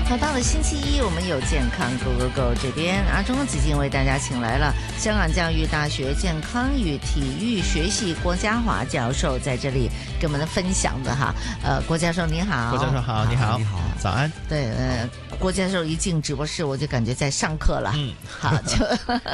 好，到了星期一，我们有健康 Go Go Go 这边，阿中子敬为大家请来了香港教育大学健康与体育学系郭家华教授，在这里跟我们的分享的哈。郭教授你好。 郭教授好，你好，你好，早安。 对，郭教授一进直播室，我就感觉在上课了。好，就